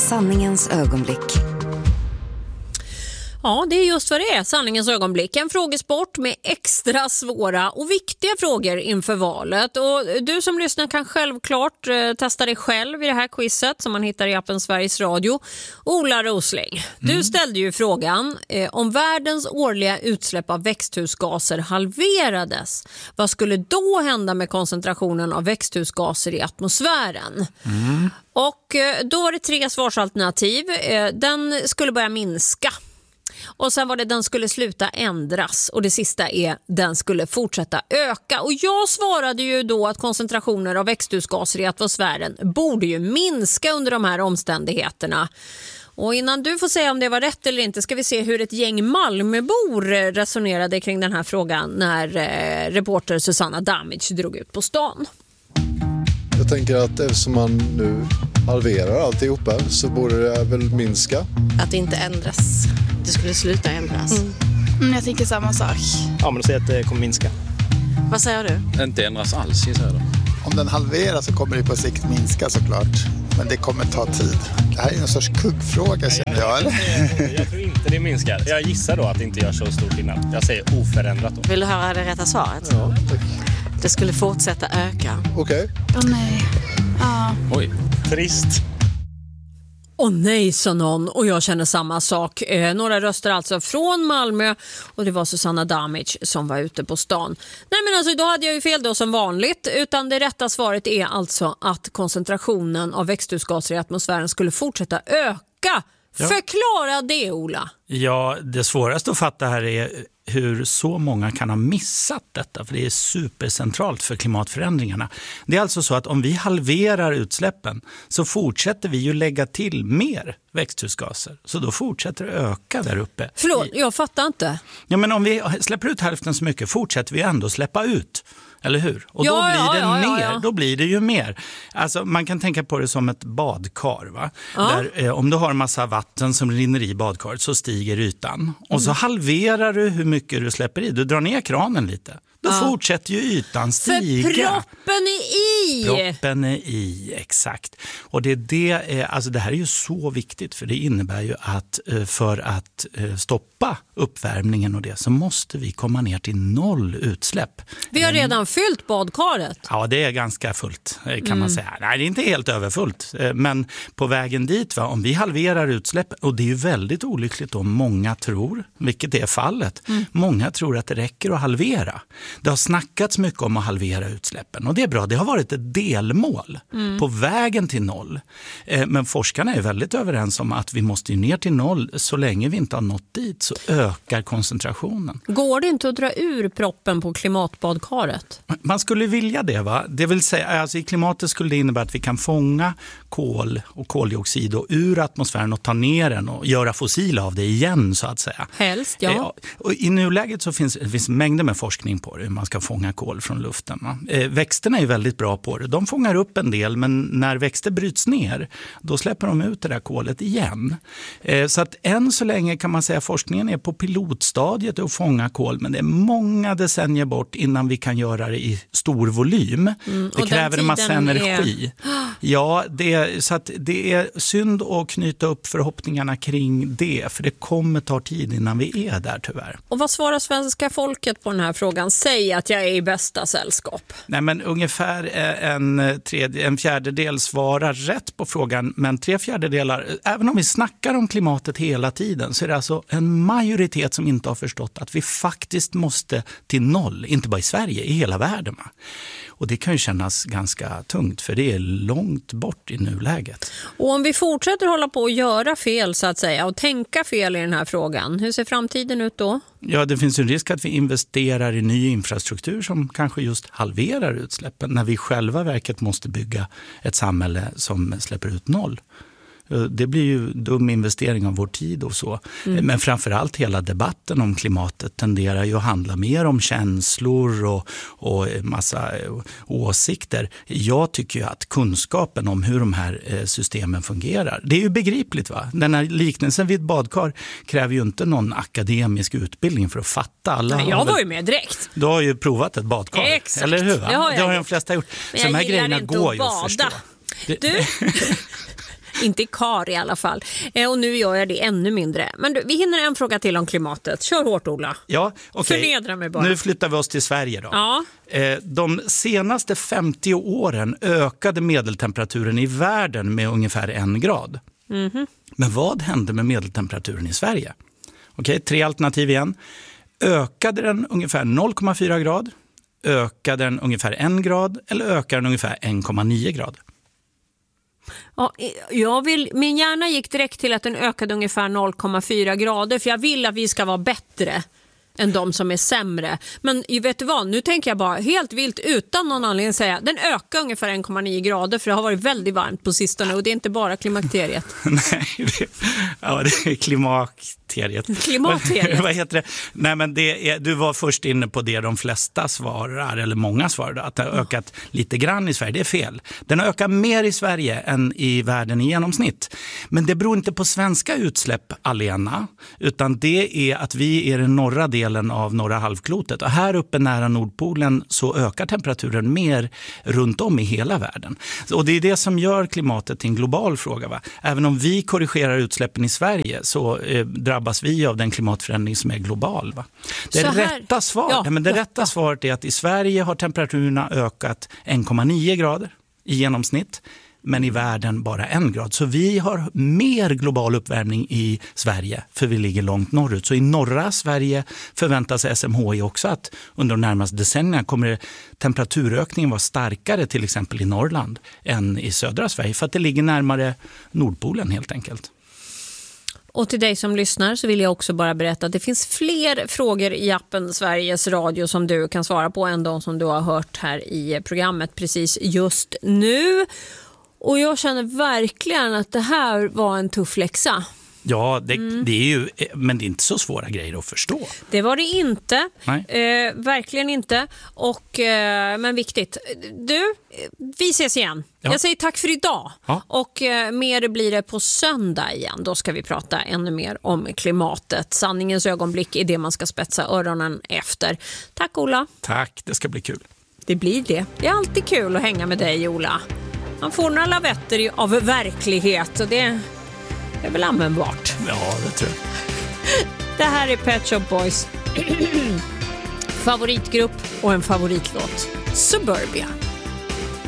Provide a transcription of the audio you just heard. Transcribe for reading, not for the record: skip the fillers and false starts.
Sanningens ögonblick. Ja, det är just vad det är, sanningens ögonblick. En frågesport med extra svåra och viktiga frågor inför valet. Och du som lyssnar kan självklart testa dig själv i det här quizet som man hittar i appen Sveriges Radio. Ola Rosling, du ställde ju frågan om världens årliga utsläpp av växthusgaser halverades. Vad skulle då hända med koncentrationen av växthusgaser i atmosfären? Och då var det 3 svarsalternativ. Den skulle börja minska. Och sen var det den skulle sluta ändras och det sista är den skulle fortsätta öka. Och jag svarade ju då att koncentrationer av växthusgaser i atmosfären borde ju minska under de här omständigheterna. Och innan du får säga om det var rätt eller inte ska vi se hur ett gäng Malmöbor resonerade kring den här frågan när reporter Susanna Damic drog ut på stan. Jag tänker att eftersom man nu halverar alltihopa så borde det väl minska. Att det inte ändras. Det skulle sluta ändras. Jag tänker samma sak. Ja, men då säger att det kommer minska. Vad säger du? Inte ändras alls, jag säger det. Om den halveras så kommer det på sikt minska såklart. Men det kommer ta tid. Det här är en sorts kuggfråga känner jag. Jag tror inte det minskar. Jag gissar då att det inte gör så stor skillnad. Jag säger oförändrat då. Vill du höra det rätta svaret? Ja, tack. Det skulle fortsätta öka. Okej. Åh nej. Ja. Oj. Trist. Åh nej, sa någon, och jag känner samma sak. Några röster alltså från Malmö och det var Susanna Damic som var ute på stan. Nej men alltså, då hade jag ju fel då som vanligt, utan det rätta svaret är alltså att koncentrationen av växthusgaser i atmosfären skulle fortsätta öka. Ja. Förklara det, Ola. Ja, det svåraste att fatta här är hur så många kan ha missat detta, för det är supercentralt för klimatförändringarna. Det är alltså så att om vi halverar utsläppen så fortsätter vi ju lägga till mer växthusgaser. Så då fortsätter det öka där uppe. Förlåt, jag fattar inte. Ja, men om vi släpper ut hälften så mycket fortsätter vi ändå släppa ut. Eller hur? Och då blir det mer. Då blir det ju mer. Alltså, man kan tänka på det som ett badkar. Va? Ja. Där, om du har en massa vatten som rinner i badkaret så stiger ytan. Och så halverar du hur mycket du släpper i. Du drar ner kranen lite. Då fortsätter ju ytan stiga. För proppen är i! Proppen är i, exakt. Och det här är ju så viktigt, för det innebär ju att för att stoppa uppvärmningen och det så måste vi komma ner till 0 utsläpp. Vi har redan fyllt badkaret. Ja, det är ganska fullt kan man säga. Nej, det är inte helt överfullt. Men på vägen dit, om vi halverar utsläpp, och det är ju väldigt olyckligt om många tror, vilket är fallet, många tror att det räcker att halvera. Det har snackats mycket om att halvera utsläppen och det är bra. Det har varit ett delmål på vägen till 0. Men forskarna är väldigt överens om att vi måste ju ner till 0 så länge vi inte har nått dit så ökar koncentrationen. Går det inte att dra ur proppen på klimatbadkaret? Man skulle vilja det, va? Det vill säga, alltså i klimatet skulle det innebära att vi kan fånga kol och koldioxid och ur atmosfären och ta ner den och göra fossil av det igen så att säga. Helst, ja. Och i nuläget så finns mängder med forskning på det, hur man ska fånga kol från luften. Va? Växterna är väldigt bra på det. De fångar upp en del, men när växter bryts ner, då släpper de ut det där kolet igen. Så att än så länge kan man säga att forskningen är på pilotstadiet att fånga kol, men det är många decennier bort innan vi kan göra det i stor volym. Det kräver en massa energi. Ja, så att det är synd att knyta upp förhoppningarna kring det, för det kommer ta tid innan vi är där tyvärr. Och vad svarar svenska folket på den här frågan? Säg att jag är i bästa sällskap. Nej, men ungefär en fjärdedel svarar rätt på frågan, men 3/4, även om vi snackar om klimatet hela tiden så är det alltså en majoritet som inte har förstått att vi faktiskt måste till 0, inte bara i Sverige, i hela världen. Och det kan ju kännas ganska tungt, för det är långt bort i nuläget. Och om vi fortsätter hålla på att göra fel så att säga och tänka fel i den här frågan, hur ser framtiden ut då? Ja, det finns en risk att vi investerar i ny infrastruktur som kanske just halverar utsläppen när vi själva verket måste bygga ett samhälle som släpper ut 0. Det blir ju dum investering av vår tid och så. Men framförallt hela debatten om klimatet tenderar ju att handla mer om känslor och massa åsikter. Jag tycker ju att kunskapen om hur de här systemen fungerar, det är ju begripligt, va? Den här liknelsen vid ett badkar kräver ju inte någon akademisk utbildning för att fatta. Alla jag var ju med direkt. Du har ju provat ett badkar, exakt. Eller hur? Va? Det har de flesta gjort. Men så de här jag gillar grejerna inte går att ju att förstå. Du... Inte i kar i alla fall. Och nu gör jag det ännu mindre. Men vi hinner en fråga till om klimatet. Kör hårt, Ola. Ja, okej. Förnedra mig bara. Nu flyttar vi oss till Sverige då. Ja. De senaste 50 åren ökade medeltemperaturen i världen med ungefär 1 grad. Mm-hmm. Men vad hände med medeltemperaturen i Sverige? Okej, 3 alternativ igen. Ökade den ungefär 0,4 grad? Ökade den ungefär 1 grad? Eller ökade den ungefär 1,9 grad? Ja, min hjärna gick direkt till att den ökade ungefär 0,4 grader. För jag vill att vi ska vara bättre än de som är sämre. Men vet du vad, nu tänker jag bara helt vilt utan någon anledning säga den ökar ungefär 1,9 grader för det har varit väldigt varmt på sistone och det är inte bara klimakteriet. Nej, det är klimakteriet. Klimakteriet. Vad heter det? Nej, men du var först inne på det de flesta svarar, eller många svarar, att det har ökat lite grann i Sverige. Det är fel. Den har ökat mer i Sverige än i världen i genomsnitt. Men det beror inte på svenska utsläpp alena, utan det är att vi är den norra delen av norra halvklotet. Och här uppe nära Nordpolen så ökar temperaturen mer runt om i hela världen. Och det är det som gör klimatet till en global fråga. Va? Även om vi korrigerar utsläppen i Sverige så drabbas vi av den klimatförändring som är global. Va? Det rätta svaret är att i Sverige har temperaturerna ökat 1,9 grader i genomsnitt. Men i världen bara 1 grad. Så vi har mer global uppvärmning i Sverige för vi ligger långt norrut. Så i norra Sverige förväntas SMHI också att under de närmaste decennierna kommer temperaturökningen vara starkare till exempel i Norrland än i södra Sverige. För att det ligger närmare Nordpolen helt enkelt. Och till dig som lyssnar så vill jag också bara berätta att det finns fler frågor i appen Sveriges Radio som du kan svara på än de som du har hört här i programmet precis just nu. Och jag känner verkligen att det här var en tuff läxa. Ja, det är ju, men det är inte så svåra grejer att förstå. Det var det inte. Verkligen inte. Men viktigt. Du, vi ses igen. Ja. Jag säger tack för idag. Ja. Och mer blir det på söndag igen. Då ska vi prata ännu mer om klimatet. Sanningens ögonblick är det man ska spetsa öronen efter. Tack, Ola. Tack, det ska bli kul. Det blir det. Det är alltid kul att hänga med dig, Ola. Man får några lavetter av verklighet och det är väl användbart. Ja, det tror jag. Det här är Pet Shop Boys favoritgrupp och en favoritlåt, Suburbia.